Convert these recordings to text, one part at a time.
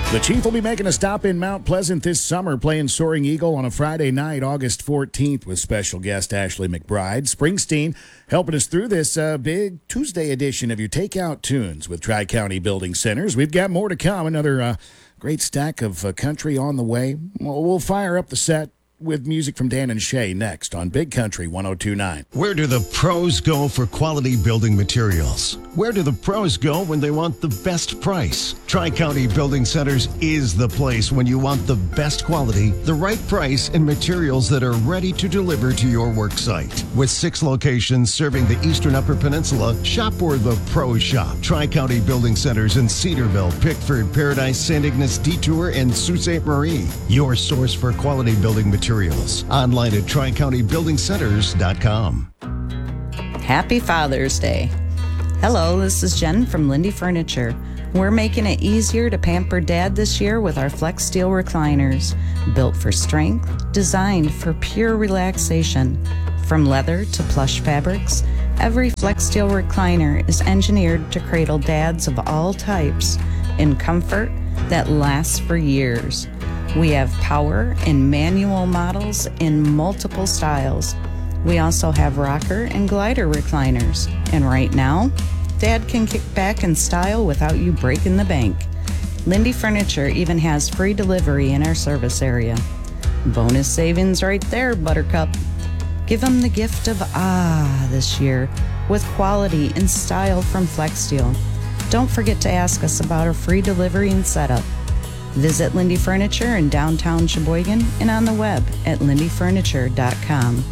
The Chief will be making a stop in Mount Pleasant this summer, playing Soaring Eagle on a Friday night, August 14th, with special guest Ashley McBride. Springsteen helping us through this big Tuesday edition of your Takeout Tunes with Tri-County Building Centers. We've got more to come, another great stack of country on the way. We'll fire up the set with music from Dan and Shay next on Big Country 102.9. Where do the pros go for quality building materials? Where do the pros go when they want the best price? Tri-County Building Centers is the place when you want the best quality, the right price, and materials that are ready to deliver to your work site. With 6 locations serving the Eastern Upper Peninsula, shop where the pros shop. Tri-County Building Centers in Cedarville, Pickford, Paradise, St. Ignace, Detour, and Sault Ste. Marie. Your source for quality building materials. Online at TriCountyBuildingCenters.com. Happy Father's Day. Hello, this is Jen from Lindy Furniture. We're making it easier to pamper Dad this year with our Flex Steel recliners. Built for strength, designed for pure relaxation. From leather to plush fabrics, every Flex Steel recliner is engineered to cradle dads of all types in comfort that lasts for years. We have power and manual models in multiple styles. We also have rocker and glider recliners. And right now, Dad can kick back in style without you breaking the bank. Lindy Furniture even has free delivery in our service area. Bonus savings right there, Buttercup. Give them the gift of this year with quality and style from Flex Steel. Don't forget to ask us about our free delivery and setup. Visit Lindy Furniture in downtown Sheboygan and on the web at lindyfurniture.com.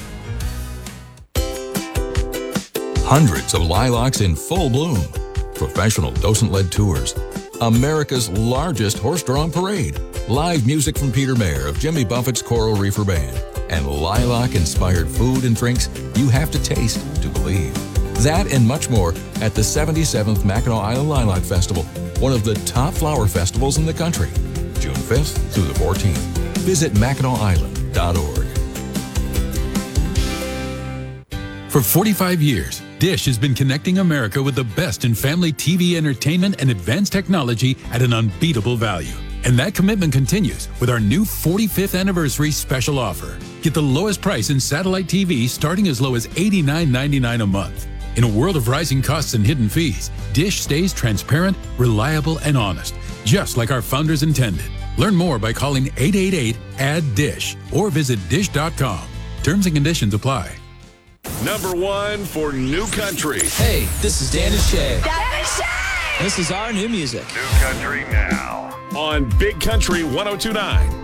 Hundreds of lilacs in full bloom. Professional docent-led tours. America's largest horse-drawn parade. Live music from Peter Mayer of Jimmy Buffett's Coral Reefer Band. And lilac-inspired food and drinks you have to taste to believe. That and much more at the 77th Mackinac Island Lilac Festival, one of the top flower festivals in the country, June 5th through the 14th. Visit MackinacIsland.org. For 45 years, Dish has been connecting America with the best in family TV entertainment and advanced technology at an unbeatable value. And that commitment continues with our new 45th anniversary special offer. Get the lowest price in satellite TV starting as low as $89.99 a month. In a world of rising costs and hidden fees, Dish stays transparent, reliable, and honest, just like our founders intended. Learn more by calling 888-ADD-DISH or visit dish.com. Terms and conditions apply. Number 1 for New Country. Hey, this is Dan and Shay. Dan and Shay! This is our new music. New Country now. On Big Country 102.9.